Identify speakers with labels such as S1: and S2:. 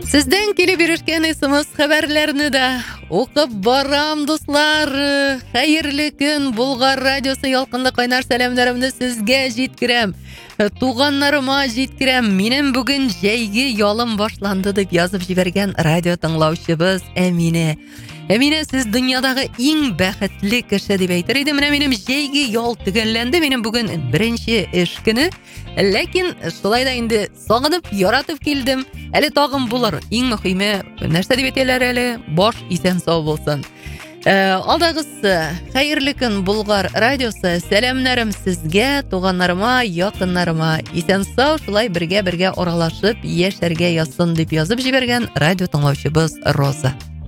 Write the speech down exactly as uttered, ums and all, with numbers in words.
S1: Sizden kelip erişken esimiz haberlerini de okup baram dostlar. Hayırlı gün Bulgar Radyosu yalqında kaynar selamlarımды sizge jetkirem. Туганнарыма жеткірем, менің бүгін жәйге ялым башланды деп yazып жіберген радио тыңлаушыбыз Әмине. Әмине, сіз дүниядағы ең бәхетлі кіші деп айтыр еді. Міне менің жәйге ял түгенленді. Менің бүгін бірінші іш күні. Ләкин шулай да енді сағынып, яратып келдім. Әлі тағым болар. Ең мұхиме нәрсе деп етелер әлі. Баш исән сау болсын. Алдағысы хайырлы күн Булгар радиосы, сәлемнәрем сезгә, туганнарыма, якыннарыма, исән сау, шулай бергә-бергә оралашып, яшәргә язсын дип язып җибәргән радио тыңлаучыбыз Роза.